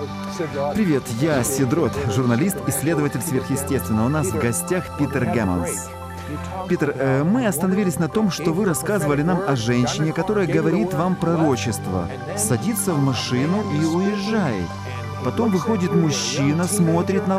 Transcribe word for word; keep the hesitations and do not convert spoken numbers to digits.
Привет, я Сидрот, журналист, исследователь сверхъестественного. У нас в гостях Питер Гэммонс. Питер, э, мы остановились на том, что вы рассказывали нам о женщине, которая говорит вам пророчество, садится в машину и уезжает. Потом выходит мужчина, смотрит на